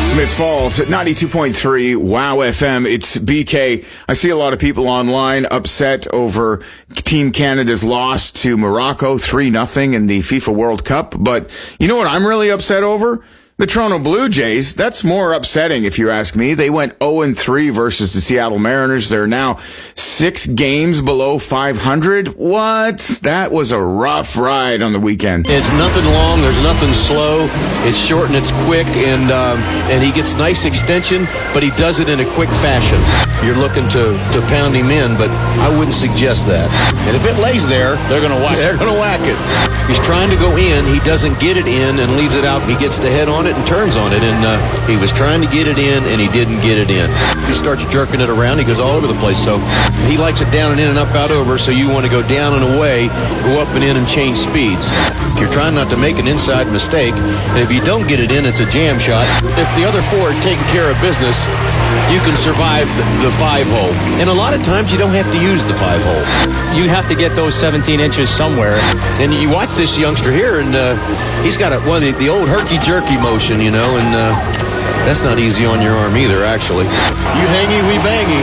Smiths Falls at 92.3 WOW FM. It's BK. I see a lot of people online upset over Team Canada's loss to Morocco 3-0 in the FIFA World Cup. But you know what I'm really upset over? The Toronto Blue Jays. That's more upsetting if you ask me. They went 0-3 versus the Seattle Mariners. They're now 6 games below 500. What? That was a rough ride on the weekend. It's nothing long. There's nothing slow. It's short and it's quick, and he gets nice extension, but he does it in a quick fashion. You're looking to pound him in, but I wouldn't suggest that. And if it lays there, they're going to whack it. He's trying to go in. He doesn't get it in and leaves it out. He gets the head on it and turns on it, and he was trying to get it in, and he didn't get it in. He starts jerking it around. He goes all over the place. So he likes it down and in and up, out, over. So you want to go down and away, go up and in, and change speeds. You're trying not to make an inside mistake, and if you don't get it in, it's a jam shot. If the other 4 are taking care of business, you can survive the 5-hole. And a lot of times you don't have to use the 5-hole. You have to get those 17 inches somewhere. And you watch this youngster here, and he's got the old herky-jerky motion, and that's not easy on your arm either, actually. You hangy, we bangy.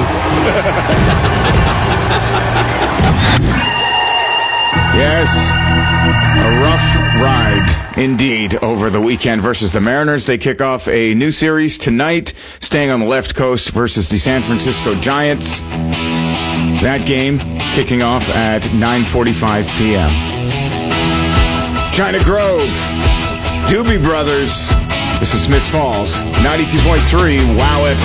Yes, a rough ride indeed over the weekend versus the Mariners. They kick off a new series tonight, staying on the left coast versus the San Francisco Giants. That game kicking off at 9:45 p.m. China Grove, Doobie Brothers. This is Smiths Falls, 92.3 WOW FM.